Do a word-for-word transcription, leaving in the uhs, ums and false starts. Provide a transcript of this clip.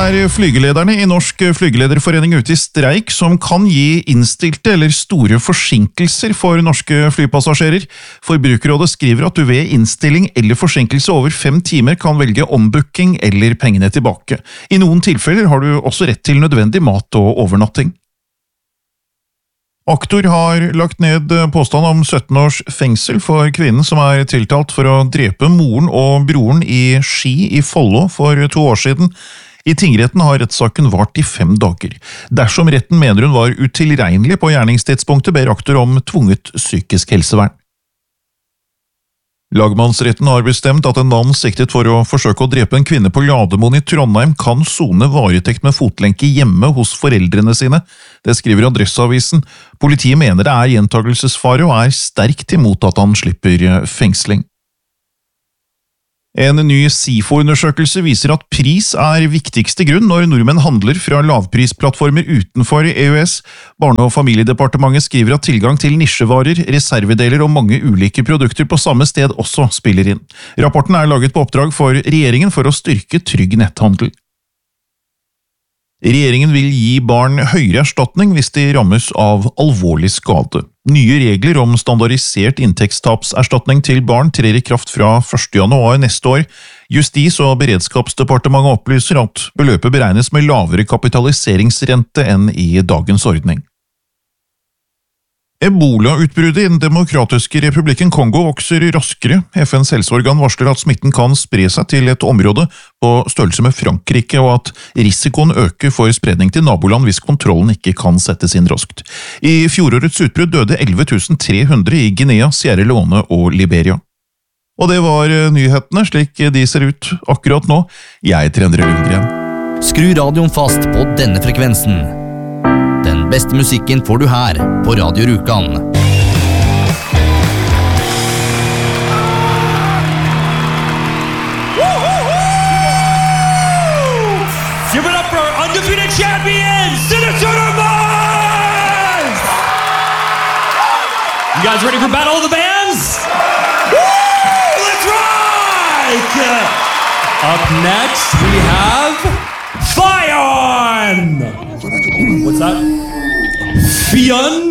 er flygelederne i Norsk Flygelederforening ute i streik som kan gi innstilte eller store forsinkelser for norske flypassasjerer. Forbrukerrådet skriver at du ved innstilling eller forsinkelse over fem timer kan velge ombooking eller pengene tilbake. I noen tilfeller har du også rett til nødvendig mat og overnatting. Aktor har lagt ned påstand om sytten års fengsel for kvinnen som er tiltalt for å drepe moren og broren i Ski i Follo for to år siden. I tingretten har rettssaken vart i fem dager. Dersom retten mener hun var utilregnelig på gjerningstidspunktet, ber aktor om tvunget psykisk helsevern. Lagmannsretten har bestemt at en mann siktet for å forsøke å drepe en kvinne på Lademoen i Trondheim kan sone varetekt med fotlenke hjemme hos foreldrene sine. Det skriver Adresseavisen. Politiet mener det er gjentagelsesfare og er sterkt imot at han slipper fengsling. En ny SIFO-undersøkelse viser at pris er viktigste grunn når nordmenn handler fra lavprisplattformer utenfor E U S. Barne- og familiedepartementet skriver at tilgang til nisjevarer, reservedeler og mange ulike produkter på samme sted også spiller inn. Rapporten er laget på oppdrag for regjeringen for å styrke trygg netthandel. Regjeringen vil gi barn høyere erstatning hvis de rammes av alvorlig skade. Nye regler om standardisert inntektstapserstatning til barn trer i kraft fra første januar neste år. Justis- og beredskapsdepartementet opplyser at beløpet beregnes med lavere kapitaliseringsrente enn i dagens ordning. Ebola-utbruddet i den demokratiske republikken Kongo vokser raskere. F N's helseorgan varsler at smitten kan spre seg til et område på størrelse med Frankrike, og at risikoen øker for spredning til naboland hvis kontrollen ikke kan settes inn raskt. I fjorårets utbrudd døde elleve tusen tre hundre i Guinea, Sierra Leone og Liberia. Og det var nyhetene slik de ser ut akkurat nå. Jeg heter Endre Lundgren. Skru radioen fast på denne frekvensen. Den beste musikken får du her på Radio Rjukan. Give it up for our undefeated champion, Sinatona Mines! You guys ready for Battle of the Bands? Woo! Let's rock! Up next we have Fion! What's that? Fion?